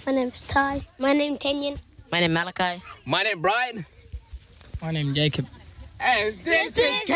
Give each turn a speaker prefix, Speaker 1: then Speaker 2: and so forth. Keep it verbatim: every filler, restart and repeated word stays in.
Speaker 1: My name's Ty. My name's Kenyon.
Speaker 2: My name Malachi.
Speaker 3: My name Brian.
Speaker 4: My name Jacob.
Speaker 3: And this, this is